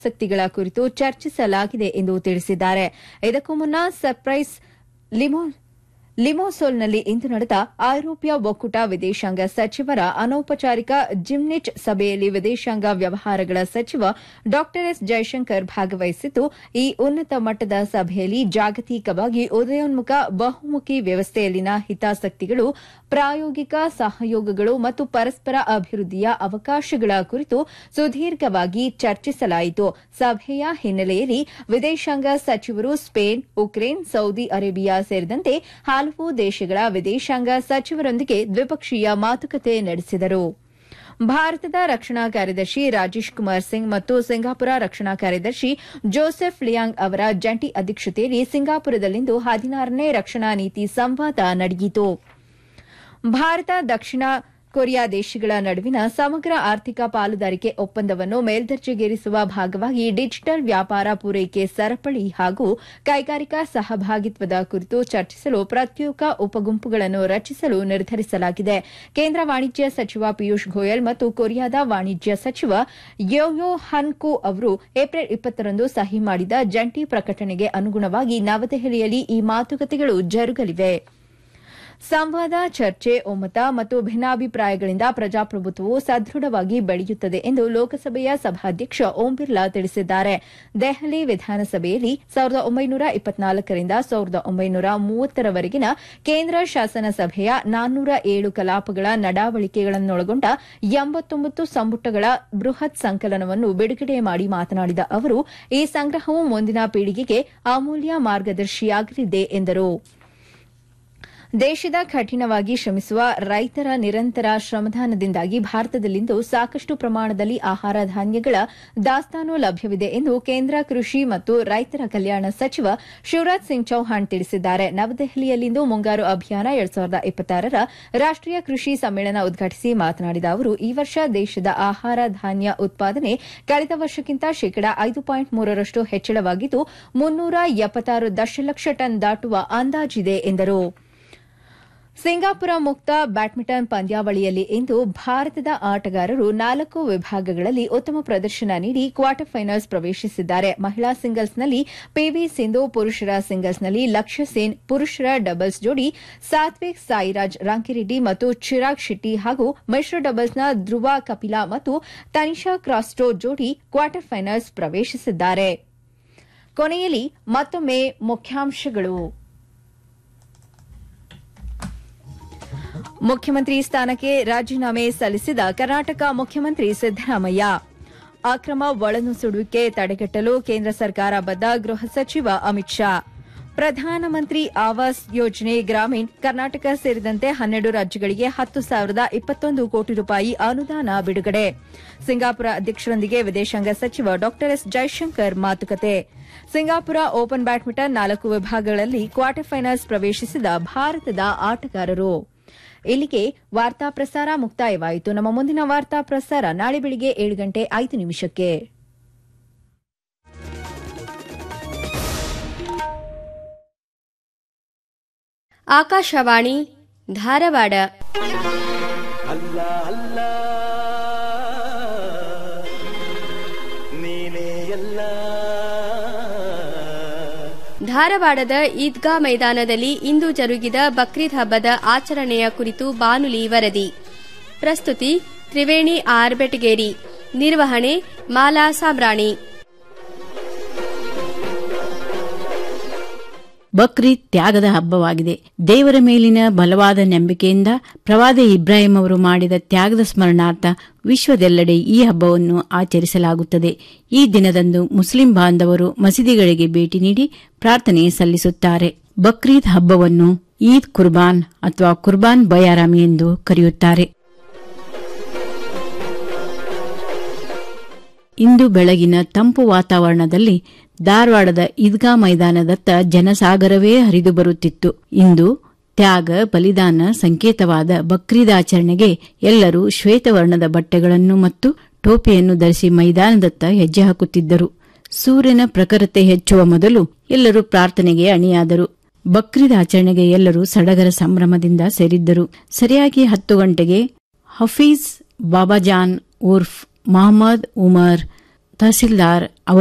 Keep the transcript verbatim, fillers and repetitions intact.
ಆಸಕ್ತಿಗಳ ಕುರಿತು ಚರ್ಚಿಸಲಾಗಿದೆ ಎಂದು ತಿಳಿಸಿದ್ದಾರೆ. ಇದಕ್ಕೂ ಮುನ್ನ ಸರ್ಪ್ರೈಸ್ ಲಿಮೋ ಲಿಮೋಸೋಲ್ನಲ್ಲಿ ಇಂದು ನಡೆದ ಐರೋಪ್ಯ ಒಕ್ಕೂಟ ವಿದೇಶಾಂಗ ಸಚಿವರ ಅನೌಪಚಾರಿಕ ಜಿಮ್ನಿಚ್ ಸಭೆಯಲ್ಲಿ ವಿದೇಶಾಂಗ ವ್ಯವಹಾರಗಳ ಸಚಿವ ಡಾ ಎಸ್ ಜೈಶಂಕರ್ ಭಾಗವಹಿಸಿದ್ದು, ಈ ಉನ್ನತ ಮಟ್ಟದ ಸಭೆಯಲ್ಲಿ ಜಾಗತಿಕವಾಗಿ ಉದಯೋನ್ಮುಖ ಬಹುಮುಖಿ ವ್ಯವಸ್ಥೆಯಲ್ಲಿನ ಹಿತಾಸಕ್ತಿಗಳು, ಪ್ರಾಯೋಗಿಕ ಸಹಯೋಗಗಳು ಮತ್ತು ಪರಸ್ಪರ ಅಭಿವೃದ್ಧಿಯ ಅವಕಾಶಗಳ ಕುರಿತು ಸುದೀರ್ಘವಾಗಿ ಚರ್ಚಿಸಲಾಯಿತು. ಸಭೆಯ ಹಿನ್ನೆಲೆಯಲ್ಲಿ ವಿದೇಶಾಂಗ ಸಚಿವರು ಸ್ಪೇನ್, ಉಕ್ರೇನ್, ಸೌದಿ ಅರೇಬಿಯಾ ಸೇರಿದಂತೆ ಹಲವು ದೇಶಗಳ ವಿದೇಶಾಂಗ ಸಚಿವರೊಂದಿಗೆ ದ್ವಿಪಕ್ಷೀಯ ಮಾತುಕತೆ ನಡೆಸಿದರು. ಭಾರತದ ರಕ್ಷಣಾ ಕಾರ್ಯದರ್ಶಿ ರಾಜೇಶ್ ಕುಮಾರ್ ಸಿಂಗ್ ಮತ್ತು ಸಿಂಗಾಪುರ ರಕ್ಷಣಾ ಕಾರ್ಯದರ್ಶಿ ಜೋಸೆಫ್ ಲಿಯಾಂಗ್ ಅವರ ಜಂಟಿ ಅಧ್ಯಕ್ಷತೆಯಲ್ಲಿ ಸಿಂಗಾಪುರದಲ್ಲಿಂದು ಹದಿನಾರನೇ ರಕ್ಷಣಾ ನೀತಿ ಸಂವಾದ ನಡೆಯಿತು. ಭಾರತ ದಕ್ಷಿಣ ಕೊರಿಯಾ ದೇಶಗಳ ನಡುವಿನ ಸಮಗ್ರ ಆರ್ಥಿಕ ಪಾಲುದಾರಿಕೆ ಒಪ್ಪಂದವನ್ನು ಮೇಲ್ದರ್ಜೆಗೇರಿಸುವ ಭಾಗವಾಗಿ ಡಿಜಿಟಲ್ ವ್ಯಾಪಾರ ಪೂರೈಕೆ ಸರಪಳಿ ಹಾಗೂ ಕೈಗಾರಿಕಾ ಸಹಭಾಗಿತ್ವದ ಕುರಿತು ಚರ್ಚಿಸಲು ಪ್ರತ್ಯೇಕ ಉಪಗುಂಪುಗಳನ್ನು ರಚಿಸಲು ನಿರ್ಧರಿಸಲಾಗಿದೆ. ಕೇಂದ್ರ ವಾಣಿಜ್ಯ ಸಚಿವ ಪಿಯೂಷ್ ಗೋಯಲ್ ಮತ್ತು ಕೊರಿಯಾದ ವಾಣಿಜ್ಯ ಸಚಿವ ಯೋಯೋ ಹನ್ ಕು ಅವರು ಏಪ್ರಿಲ್ ಇಪ್ಪತ್ತರಂದು ಸಹಿ ಮಾಡಿದ ಜಂಟಿ ಪ್ರಕಟಣೆಗೆ ಅನುಗುಣವಾಗಿ ನವದೆಹಲಿಯಲ್ಲಿ ಈ ಮಾತುಕತೆಗಳು ಜರುಗಲಿವೆ. ಸಂವಾದ, ಚರ್ಚೆ, ಒಮ್ಮತ ಮತ್ತು ಭಿನ್ನಾಭಿಪ್ರಾಯಗಳಿಂದ ಪ್ರಜಾಪ್ರಭುತ್ವವು ಸದೃಢವಾಗಿ ಬೆಳೆಯುತ್ತದೆ ಎಂದು ಲೋಕಸಭೆಯ ಸಭಾಧ್ಯಕ್ಷ ಓಂ ಬಿರ್ಲಾ ತಿಳಿಸಿದ್ದಾರೆ. ದೆಹಲಿ ವಿಧಾನಸಭೆಯಲ್ಲಿ ಸಾವಿರದ ಒಂಬೈನೂರ ಇಪ್ಪತ್ನಾಲ್ಕರಿಂದ ಸಾವಿರದ ಒಂಬೈನೂರ ಮೂವತ್ತರವರೆಗಿನ ಕೇಂದ್ರ ಶಾಸನ ಸಭೆಯ ನಾನ್ನೂರ ಏಳು ಕಲಾಪಗಳ ನಡಾವಳಿಕೆಗಳನ್ನೊಳಗೊಂಡ ಎಂಬತ್ತೊಂಬತ್ತು ಸಂಪುಟಗಳ ಬೃಹತ್ ಸಂಕಲನವನ್ನು ಬಿಡುಗಡೆ ಮಾಡಿ ಮಾತನಾಡಿದ ಅವರು, ಈ ಸಂಗ್ರಹವು ಮುಂದಿನ ಪೀಳಿಗೆಗೆ ಅಮೂಲ್ಯ ಮಾರ್ಗದರ್ಶಿಯಾಗಲಿದೆ ಎಂದರು. ದೇಶದ ಕಠಿಣವಾಗಿ ಶ್ರಮಿಸುವ ರೈತರ ನಿರಂತರ ಶ್ರಮದಾನದಿಂದಾಗಿ ಭಾರತದಲ್ಲಿಂದು ಸಾಕಷ್ಟು ಪ್ರಮಾಣದಲ್ಲಿ ಆಹಾರ ಧಾನ್ಯಗಳ ದಾಸ್ತಾನು ಲಭ್ಯವಿದೆ ಎಂದು ಕೇಂದ್ರ ಕೃಷಿ ಮತ್ತು ರೈತರ ಕಲ್ಯಾಣ ಸಚಿವ ಶಿವರಾಜ್ ಸಿಂಗ್ ಚೌಹಾಣ್ ತಿಳಿಸಿದ್ದಾರೆ. ನವದೆಹಲಿಯಲ್ಲಿಂದು ಮುಂಗಾರು ಅಭಿಯಾನ ಎರಡ್ ಸಾವಿರದ ಇಪ್ಪತ್ತಾರರ ರಾಷ್ಟೀಯ ಕೃಷಿ ಸಮ್ಮೇಳನ ಉದ್ಘಾಟಿಸಿ ಮಾತನಾಡಿದ ಅವರು, ಈ ವರ್ಷ ದೇಶದ ಆಹಾರ ಧಾನ್ಯ ಉತ್ಪಾದನೆ ಕಳೆದ ವರ್ಷಕ್ಕಿಂತ ಶೇಕಡಾ ಐದು ಪಾಯಿಂಟ್ ಮೂರರಷ್ಟು ಹೆಚ್ಚಳವಾಗಿದ್ದು ಮುನ್ನೂರ ಎಪ್ಪತ್ತಾರು ದಶಲಕ್ಷ ಟನ್ ದಾಟುವ ಅಂದಾಜಿದೆ ಎಂದರು. ಸಿಂಗಾಪುರ ಮುಕ್ತ ಬ್ಯಾಡ್ಮಿಂಟನ್ ಪಂದ್ಯಾವಳಿಯಲ್ಲಿ ಇಂದು ಭಾರತದ ಆಟಗಾರರು ನಾಲ್ಕು ವಿಭಾಗಗಳಲ್ಲಿ ಉತ್ತಮ ಪ್ರದರ್ಶನ ನೀಡಿ ಕ್ವಾರ್ಟರ್ ಫೈನಲ್ಸ್ ಪ್ರವೇಶಿಸಿದ್ದಾರೆ. ಮಹಿಳಾ ಸಿಂಗಲ್ಸ್ನಲ್ಲಿ ಪಿವಿ ಸಿಂಧು, ಪುರುಷರ ಸಿಂಗಲ್ಸ್ನಲ್ಲಿ ಲಕ್ಷ್ಯ ಸೇನ್, ಪುರುಷರ ಡಬಲ್ಸ್ ಜೋಡಿ ಸಾತ್ವಿಕ್ ಸಾಯಿರಾಜ್ ರಾಂಕಿರೆಡ್ಡಿ ಮತ್ತು ಚಿರಾಗ್ ಶೆಟ್ಟಿ ಹಾಗೂ ಮಿಶ್ರ ಡಬಲ್ಸ್ನ ಧ್ರುವ ಕಪಿಲಾ ಮತ್ತು ತನಿಷಾ ಕ್ರಾಸ್ಟೋ ಜೋಡಿ ಕ್ವಾರ್ಟರ್ ಫೈನಲ್ಸ್ ಪ್ರವೇಶಿಸಿದ್ದಾರೆ. ಕೊನೆಯಲ್ಲಿ ಮತ್ತೊಮ್ಮೆ ಮುಖ್ಯಾಂಶಗಳು. ಮುಖ್ಯಮಂತ್ರಿ ಸ್ಥಾನಕ್ಕೆ ರಾಜೀನಾಮೆ ಸಲ್ಲಿಸಿದ ಕರ್ನಾಟಕ ಮುಖ್ಯಮಂತ್ರಿ ಸಿದ್ದರಾಮಯ್ಯ. ಅಕ್ರಮ ಒಳನುಸುಳುವಿಕೆ ತಡೆಗಟ್ಟಲು ಕೇಂದ್ರ ಸರ್ಕಾರ ಬದ್ಧ, ಗೃಹ ಸಚಿವ ಅಮಿತ್ ಶಾ. ಪ್ರಧಾನಮಂತ್ರಿ ಆವಾಸ್ ಯೋಜನೆ ಗ್ರಾಮೀಣ್ ಕರ್ನಾಟಕ ಸೇರಿದಂತೆ ಹನ್ನೆರಡು ರಾಜ್ಯಗಳಿಗೆ ಹತ್ತು ಸಾವಿರದ ಇಪ್ಪತ್ತೊಂದು ಕೋಟಿ ರೂಪಾಯಿ ಅನುದಾನ ಬಿಡುಗಡೆ. ಸಿಂಗಾಪುರ ಅಧ್ಯಕ್ಷರೊಂದಿಗೆ ವಿದೇಶಾಂಗ ಸಚಿವ ಡಾ ಎಸ್ ಜೈಶಂಕರ್ ಮಾತುಕತೆ. ಸಿಂಗಾಪುರ ಓಪನ್ ಬ್ಯಾಡ್ಮಿಂಟನ್ ನಾಲ್ಕು ವಿಭಾಗಗಳಲ್ಲಿ ಕ್ವಾರ್ಟರ್ ಫೈನಲ್ಸ್ ಪ್ರವೇಶಿಸಿದ ಭಾರತದ ಆಟಗಾರರು. ಇಲ್ಲಿಗೆ ವಾರ್ತಾ ಪ್ರಸಾರ ಮುಕ್ತಾಯವಾಯಿತು. ನಮ್ಮ ಮುಂದಿನ ವಾರ್ತಾ ಪ್ರಸಾರ ನಾಳೆ ಬೆಳಿಗ್ಗೆ ಏಳು ಗಂಟೆ ಐದು ನಿಮಿಷಕ್ಕೆ. ಆಕಾಶವಾಣಿ ಧಾರವಾಡ. ಅಲ್ಲ ಅಲ್ಲ ನೀನೇ ಎಲ್ಲ. ಧಾರವಾಡದ ಈದ್ಗಾ ಮೈದಾನದಲ್ಲಿ ಇಂದು ಜರುಗಿದ ಬಕ್ರೀದ್ ಹಬ್ಬದ ಆಚರಣೆಯ ಕುರಿತು ಬಾನುಲಿ ವರದಿ. ಪ್ರಸ್ತುತಿ ತ್ರಿವೇಣಿ ಆರ್ ಬೆಟಗೇರಿ. ನಿರ್ವಹಣೆ ಮಾಲಾ ಸಾಬ್ರಾಣಿ. ಬಕ್ರೀದ್ ತ್ಯಾಗದ ಹಬ್ಬವಾಗಿದೆ. ದೇವರ ಮೇಲಿನ ಬಲವಾದ ನಂಬಿಕೆಯಿಂದ ಪ್ರವಾದಿ ಇಬ್ರಾಹಿಂ ಅವರು ಮಾಡಿದ ತ್ಯಾಗದ ಸ್ಮರಣಾರ್ಥ ವಿಶ್ವದೆಲ್ಲೆಡೆ ಈ ಹಬ್ಬವನ್ನು ಆಚರಿಸಲಾಗುತ್ತದೆ. ಈ ದಿನದಂದು ಮುಸ್ಲಿಂ ಬಾಂಧವರು ಮಸೀದಿಗಳಿಗೆ ಭೇಟಿ ನೀಡಿ ಪ್ರಾರ್ಥನೆ ಸಲ್ಲಿಸುತ್ತಾರೆ. ಬಕ್ರೀದ್ ಹಬ್ಬವನ್ನು ಈದ್ ಕುರ್ಬಾನ್ ಅಥವಾ ಕುರ್ಬಾನ್ ಬಯಾರಾಮ್ ಎಂದು ಕರೆಯುತ್ತಾರೆ. ಇಂದು ಬೆಳಗಿನ ತಂಪು ವಾತಾವರಣದಲ್ಲಿ ಧಾರವಾಡದ ಈದ್ಗಾ ಮೈದಾನದತ್ತ ಜನಸಾಗರವೇ ಹರಿದು ಬರುತ್ತಿತ್ತು. ಇಂದು ತ್ಯಾಗ ಬಲಿದಾನ ಸಂಕೇತವಾದ ಬಕ್ರೀದ್ ಆಚರಣೆಗೆ ಎಲ್ಲರೂ ಶ್ವೇತವರ್ಣದ ಬಟ್ಟೆಗಳನ್ನು ಮತ್ತು ಟೋಪಿಯನ್ನು ಧರಿಸಿ ಮೈದಾನದತ್ತ ಹೆಜ್ಜೆ ಹಾಕುತ್ತಿದ್ದರು. ಸೂರ್ಯನ ಪ್ರಖರತೆ ಹೆಚ್ಚುವ ಮೊದಲು ಎಲ್ಲರೂ ಪ್ರಾರ್ಥನೆಗೆ ಅಣಿಯಾದರು. ಬಕ್ರೀದ್ ಆಚರಣೆಗೆ ಎಲ್ಲರೂ ಸಡಗರ ಸಂಭ್ರಮದಿಂದ ಸೇರಿದ್ದರು. ಸರಿಯಾಗಿ ಹತ್ತು ಗಂಟೆಗೆ ಹಫೀಜ್ ಬಾಬಾಜಾನ್ ಉರ್ಫ್ ಮಹಮ್ಮದ್ ಉಮರ್ ತಹಸೀಲ್ದಾರ್